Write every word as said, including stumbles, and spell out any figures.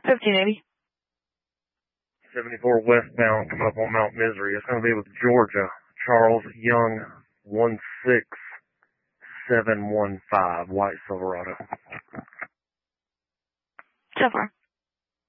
fifteen eighty. seventy-four westbound, come up on Mount Misery. It's going to be with Georgia. Charles Young, one six seven one five, white Silverado. So far.